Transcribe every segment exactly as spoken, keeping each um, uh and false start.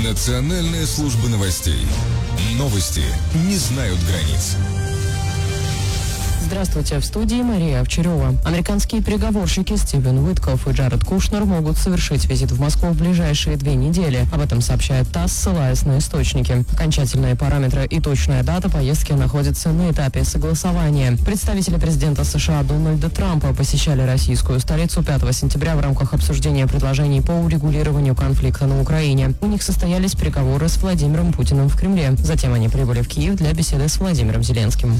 Национальная служба новостей. Новости не знают границ. Здравствуйте, в студии Мария Овчарева. Американские переговорщики Стивен Уиткоф и Джаред Кушнер могут совершить визит в Москву в ближайшие две недели. Об этом сообщает ТАСС, ссылаясь на источники. Окончательные параметры и точная дата поездки находятся на этапе согласования. Представители президента США Дональда Трампа посещали российскую столицу пятого сентября в рамках обсуждения предложений по урегулированию конфликта на Украине. У них состоялись переговоры с Владимиром Путиным в Кремле. Затем они прибыли в Киев для беседы с Владимиром Зеленским.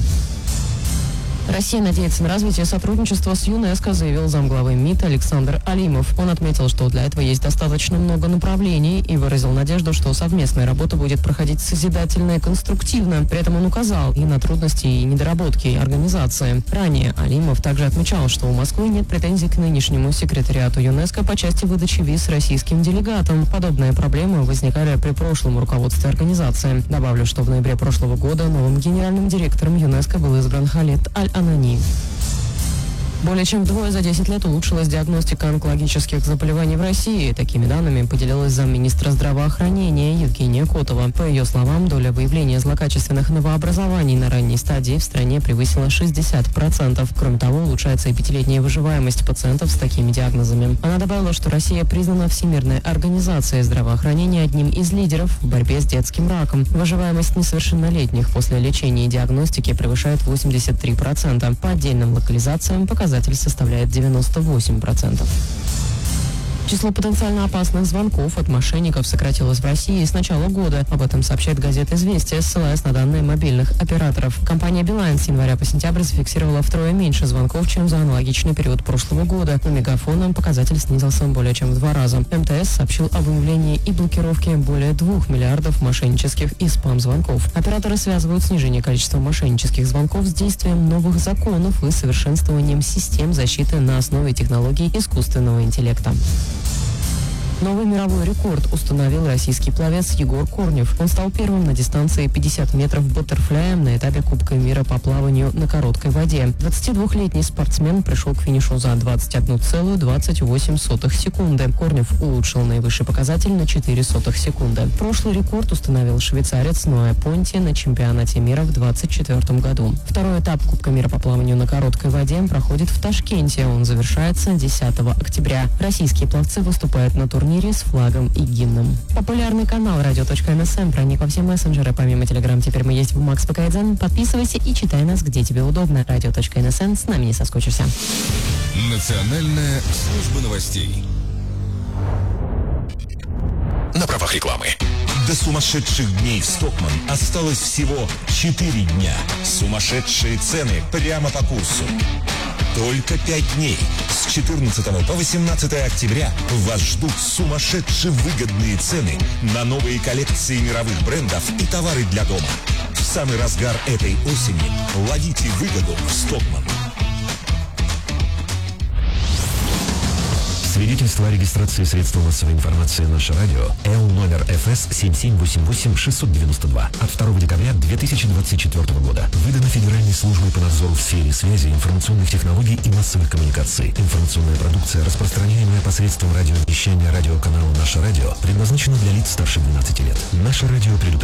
Россия надеется на развитие сотрудничества с ЮНЕСКО, заявил замглавы МИД Александр Алимов. Он отметил, что для этого есть достаточно много направлений и выразил надежду, что совместная работа будет проходить созидательно и конструктивно. При этом он указал и на трудности и недоработки организации. Ранее Алимов также отмечал, что у Москвы нет претензий к нынешнему секретариату ЮНЕСКО по части выдачи виз российским делегатам. Подобные проблемы возникали при прошлом руководстве организации. Добавлю, что в ноябре прошлого года новым генеральным директором ЮНЕСКО был избран Халед Аль-Анани. Более чем вдвое за десять лет улучшилась диагностика онкологических заболеваний в России. Такими данными поделилась замминистра здравоохранения Евгения Котова. По ее словам, доля выявления злокачественных новообразований на ранней стадии в стране превысила шестьдесят процентов. Кроме того, улучшается и пятилетняя выживаемость пациентов с такими диагнозами. Она добавила, что Россия признана Всемирной организацией здравоохранения одним из лидеров в борьбе с детским раком. Выживаемость несовершеннолетних после лечения и диагностики превышает восемьдесят три процента. По отдельным локализациям показатель составляет девяносто восемь процентов. Число потенциально опасных звонков от мошенников сократилось в России с начала года. Об этом сообщает газета «Известия», ссылаясь на данные мобильных операторов. Компания «Билайн» с января по сентябрь зафиксировала втрое меньше звонков, чем за аналогичный период прошлого года. У «Мегафона» показатель снизился более чем в два раза. МТС сообщил о выявлении и блокировке более двух миллиардов мошеннических и спам-звонков. Операторы связывают снижение количества мошеннических звонков с действием новых законов и совершенствованием систем защиты на основе технологий искусственного интеллекта. Новый мировой рекорд установил российский пловец Егор Корнев. Он стал первым на дистанции пятьдесят метров баттерфляем на этапе Кубка мира по плаванию на короткой воде. двадцатидвухлетний спортсмен пришел к финишу за двадцать одну целую двадцать восемь сотых секунды. Корнев улучшил наивысший показатель на четыре сотых секунды. Прошлый рекорд установил швейцарец Ноэ Понти на чемпионате мира в двадцать четвёртом году. Второй этап Кубка мира по плаванию на короткой воде проходит в Ташкенте. Он завершается десятого октября. Российские пловцы выступают на турнире с флагом и гимном. Популярный канал радио.нсм проник во все мессенджеры. Помимо Телеграм, теперь мы есть в Макс ПК. Подписывайся и читай нас, где тебе удобно. Радио.нсм, с нами не соскучишься. Национальная служба новостей. На правах рекламы. До сумасшедших дней в Стокман осталось всего четыре дня. Сумасшедшие цены прямо по курсу. Только пять дней. С четырнадцатого по восемнадцатое октября вас ждут сумасшедшие выгодные цены на новые коллекции мировых брендов и товары для дома. В самый разгар этой осени ловите выгоду в Стокман. Свидетельство о регистрации средства массовой информации «Наше радио» Л номер эф эс семь семь восемь восемь шесть девять два от второго декабря две тысячи двадцать четвёртого года. Выдано Федеральной службой по надзору в сфере связи, информационных технологий и массовых коммуникаций. Информационная продукция, распространяемая посредством радиовещания радиоканала «Наше радио», предназначена для лиц старше двенадцати лет. «Наше радио» предупреждает